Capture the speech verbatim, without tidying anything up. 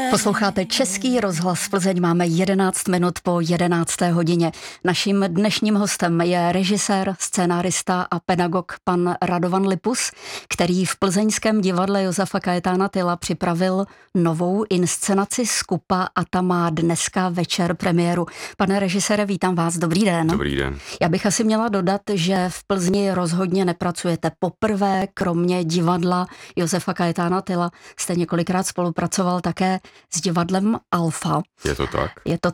Posloucháte Český rozhlas Plzeň, máme jedenáct minut po jedenácté hodině. Naším dnešním hostem je režisér, scénárista a pedagog pan Radovan Lipus, který v plzeňském divadle Josefa Kajetána Tyla připravil novou inscenaci Skupa a ta má dneska večer premiéru. Pane režisére, vítám vás, dobrý den. Dobrý den. Já bych asi měla dodat, že v Plzni rozhodně nepracujete poprvé, kromě divadla Josefa Kajetána Tyla jste několikrát spolupracoval také s divadlem Alfa. Je to tak. Je to